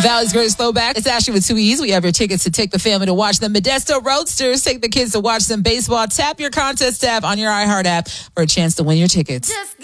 The Valley's Greatest Throwback. It's Ashley with 2 E's. We have your tickets to take the family to watch the Modesto Roadsters. Take the kids to watch some baseball. Tap your contest tab on your iHeart app for a chance to win your tickets.